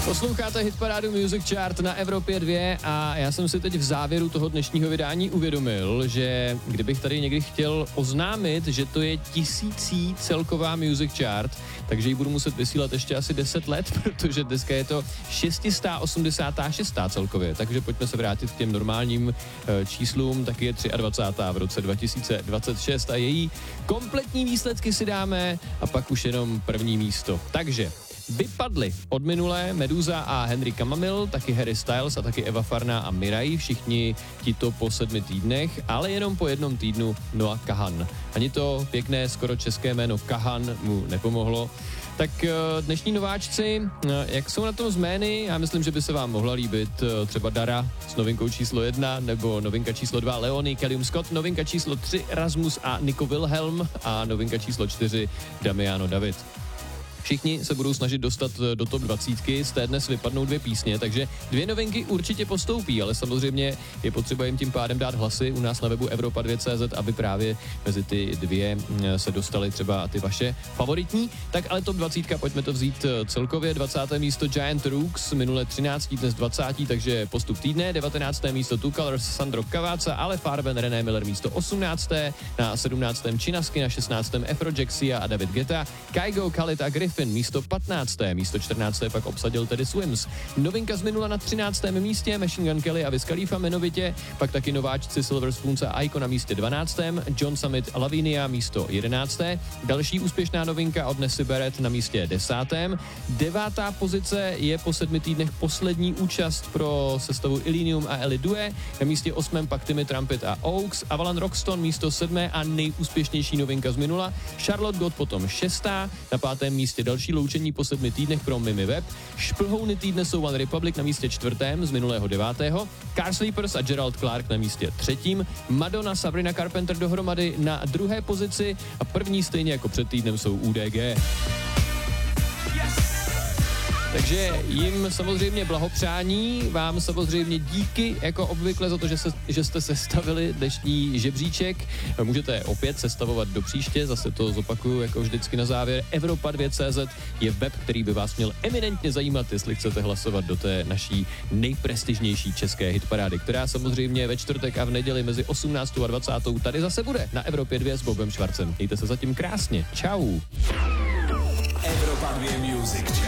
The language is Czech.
Posloucháte hitparádu Music Chart na Evropě 2 a já jsem si teď v závěru toho dnešního vydání uvědomil, že kdybych tady někdy chtěl oznámit, že to je 1000. celková Music Chart, takže ji budu muset vysílat ještě asi 10 let, protože dneska je to 686. celkově, takže pojďme se vrátit k těm normálním číslům, taky je 23. v roce 2026 a její kompletní výsledky si dáme a pak už jenom první místo. Takže vypadli od minulé Meduza a Henry Kamamil, taky Harry Styles a taky Eva Farná a Mirai, všichni tito po 7 týdnech, ale jenom po jednom týdnu Noah Kahan. Ani to pěkné skoro české jméno Kahan mu nepomohlo. Tak dnešní nováčci, jak jsou na tom z jmény? Já myslím, že by se vám mohla líbit třeba Dara s novinkou číslo 1, nebo novinka číslo 2 Leonie Callum Scott, novinka číslo 3 Rasmus a Nico Wilhelm a novinka číslo 4 Damiano David. Všichni se budou snažit dostat do top 20, z té dnes vypadnou 2 písně, takže 2 novinky určitě postoupí, ale samozřejmě je potřeba jim tím pádem dát hlasy u nás na webu Evropa2.cz, aby právě mezi ty 2 se dostaly třeba ty vaše favoritní. Tak ale top 20, pojďme to vzít celkově. 20. místo Giant Rooks, minule 13, dnes 20, takže postup týdne. 19. místo Two Colors Sandro Cavazza, Ale Farben, René Miller místo 18. Na 17. Činasky, na 16. Afrojaxia a David Guetta, Kygo, Khalid a Griffin místo 15. Místo 14. pak obsadil tedy Swims. Novinka z minula na 13. místě Machine Gun Kelly a Wiz Khalifa jmenovitě, pak taky nováčci Silver Spoons a Icon na místě 12. John Summit a Lavinia místo 11. Další úspěšná novinka od Nessie Barrett na místě 10. 9. pozice je po 7 týdnech poslední účast pro sestavu Illenium a Ellie Due. Na místě 8. pak Timmy Trumpet a Oaks, Avalan Roxton místo 7. a nejúspěšnější novinka z minula Charlotte God potom 6. Na 5. místě další loučení po 7 týdnech pro Mimi Web. Šplhouny týdne jsou One Republic na místě 4. z minulého 9. Car Sleepers a Gerald Clark na místě 3. Madonna, Sabrina Carpenter dohromady na 2. pozici a první stejně jako před týdnem jsou UDG. Takže jim samozřejmě blahopřání, vám samozřejmě díky jako obvykle za to, že jste sestavili dnešní žebříček. Můžete opět sestavovat do příště, zase to zopakuju jako vždycky na závěr. Evropa2.cz je web, který by vás měl eminentně zajímat, jestli chcete hlasovat do té naší nejprestižnější české hitparády, která samozřejmě ve čtvrtek a v neděli mezi 18. a 20. tady zase bude na Evropě 2 s Bobem Švarcem. Mějte se zatím krásně. Čau. Evropa 2 Music